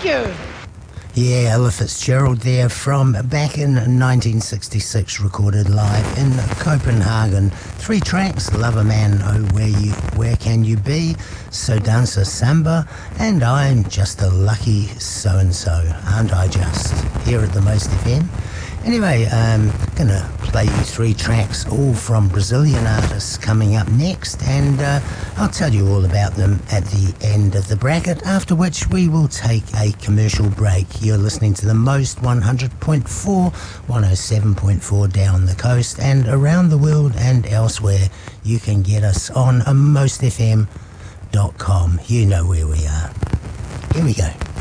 you. Yeah, Ella Fitzgerald there from back in 1966, recorded live in Copenhagen. 3 tracks: Love a Man, Oh Where Can You Be, So Dancer Samba, and I'm Just a Lucky So-and-So, aren't I just, here at the Most FM. Anyway, I'm going to play you 3 tracks, all from Brazilian artists, coming up next, and I'll tell you all about them at the end of the bracket, after which we will take a commercial break. You're listening to the Most 100.4, 107.4 down the coast, and around the world and elsewhere. You can get us on mostfm.com. You know where we are. Here we go.